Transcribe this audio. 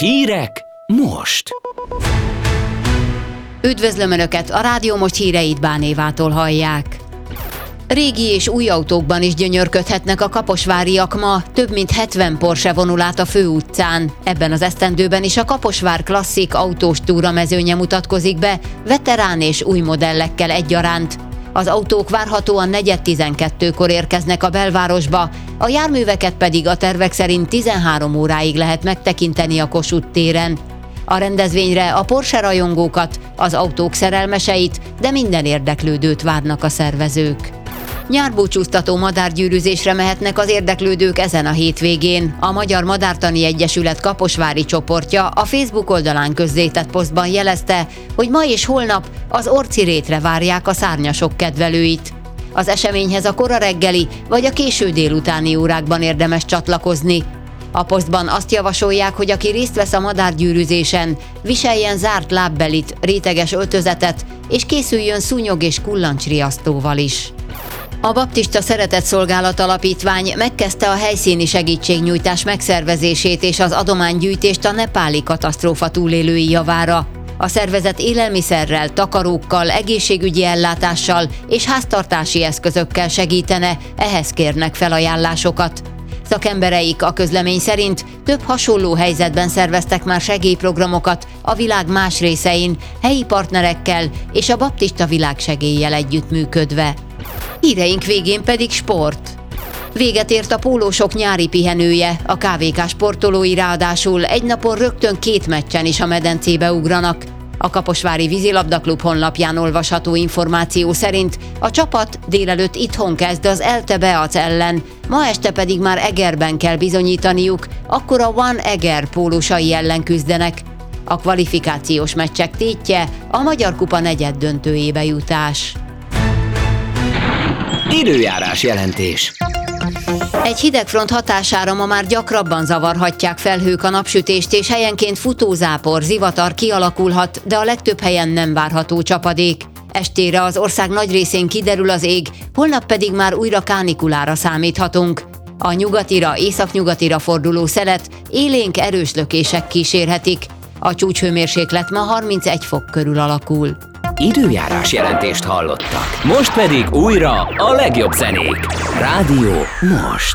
Hírek most. Üdvözlöm Önöket, a Rádió Most híreit Bán Évától hallják. Régi és új autókban is gyönyörködhetnek a kaposváriak ma, több mint 70 Porsche vonul át a főutcán. Ebben az esztendőben is a Kaposvár klasszik autós túramezőnye mutatkozik be, veterán és új modellekkel egyaránt. Az autók várhatóan 4:12-kor érkeznek a belvárosba, a járműveket pedig a tervek szerint 13 óráig lehet megtekinteni a Kossuth téren. A rendezvényre a Porsche rajongókat, az autók szerelmeseit, de minden érdeklődőt várnak a szervezők. Nyárbúcsúztató madárgyűrűzésre mehetnek az érdeklődők ezen a hétvégén. A Magyar Madártani Egyesület kaposvári csoportja a Facebook oldalán közzétett posztban jelezte, hogy ma és holnap az Orcirétre várják a szárnyasok kedvelőit. Az eseményhez a kora reggeli vagy a késő délutáni órákban érdemes csatlakozni. A posztban azt javasolják, hogy aki részt vesz a madárgyűrűzésen, viseljen zárt lábbelit, réteges öltözetet, és készüljön szúnyog és kullancsriasztóval is. A Baptista Szeretetszolgálat Alapítvány megkezdte a helyszíni segítségnyújtás megszervezését és az adománygyűjtést a nepáli katasztrófa túlélői javára. A szervezet élelmiszerrel, takarókkal, egészségügyi ellátással és háztartási eszközökkel segítene, ehhez kérnek felajánlásokat. Szakembereik a közlemény szerint több hasonló helyzetben szerveztek már segélyprogramokat a világ más részein, helyi partnerekkel és a Baptista Világsegéllyel együttműködve. Híreink végén pedig sport. Véget ért a pólósok nyári pihenője, a KVK sportolói ráadásul egy napon rögtön 2 meccsen is a medencébe ugranak. A Kaposvári Vízilabdaklub honlapján olvasható információ szerint a csapat délelőtt itthon kezd az ELTE Beac ellen, ma este pedig már Egerben kell bizonyítaniuk, akkor a One Eger pólósai ellen küzdenek. A kvalifikációs meccsek tétje a Magyar Kupa negyeddöntőjébe jutás. Időjárás jelentés. Egy hidegfront hatására ma már gyakrabban zavarhatják felhők a napsütést, és helyenként futózápor, zivatar kialakulhat, de a legtöbb helyen nem várható csapadék. Estére az ország nagy részén kiderül az ég, holnap pedig már újra kánikulára számíthatunk. A nyugatira, északnyugatira forduló szelet élénk erős lökések kísérhetik. A csúcshőmérséklet ma 31 fok körül alakul. Időjárás jelentést hallottak. Most pedig újra a legjobb zenék. Rádió Most.